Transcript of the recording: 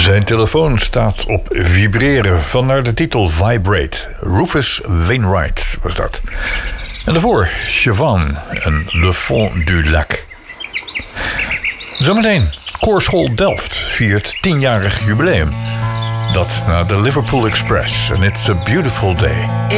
Zijn telefoon staat op vibreren, vandaar de titel Vibrate. Rufus Wainwright was dat. En daarvoor Siobhan en Le Fond du Lac. Zometeen, Koorschool Delft viert 10-jarig jubileum. Dat na de Liverpool Express en It's a Beautiful Day.